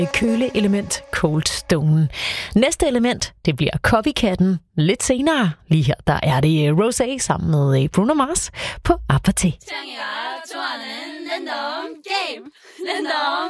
køleelement Cold Stone. Næste element, det bliver Copycatten lidt senere. Lige her, der er det Rosé sammen med Bruno Mars på Apathy.